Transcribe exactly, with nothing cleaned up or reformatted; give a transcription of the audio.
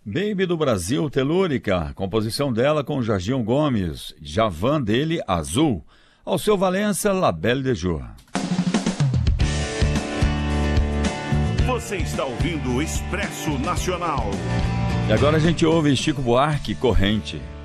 Baby do Brasil, Telúrica, composição dela com Jorginho Gomes, Javan dele, Azul, Alceu Valença, La Belle de Jour. Você está ouvindo o Expresso Nacional. E agora a gente ouve Chico Buarque, Corrente.